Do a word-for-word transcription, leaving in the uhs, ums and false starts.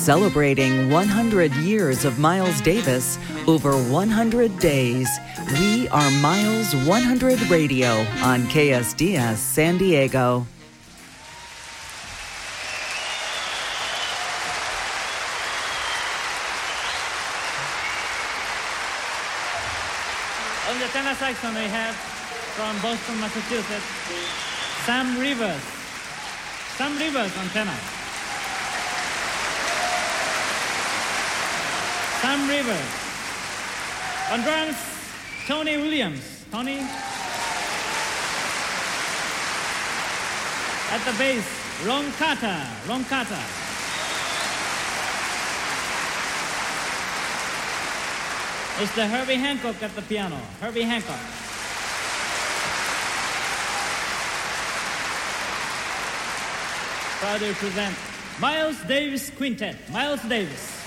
Celebrating one hundred years of Miles Davis over one hundred days. We are Miles one hundred Radio on K S D S San Diego. On the tenor saxophone we have from Boston, Massachusetts, Sam Rivers. Sam Rivers on tenor. Sam Rivers. On drums, Tony Williams. Tony. At the bass, Ron Carter. Ron Carter. Mister Herbie Hancock at the piano. Herbie Hancock. Proud to present Miles Davis Quintet. Miles Davis.